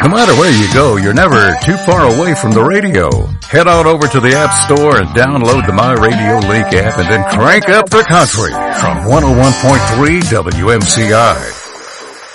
No matter where you go, you're never too far away from the radio. Head on over to the App Store and download the My Radio Link app and then crank up the country from 101.3 WMCI.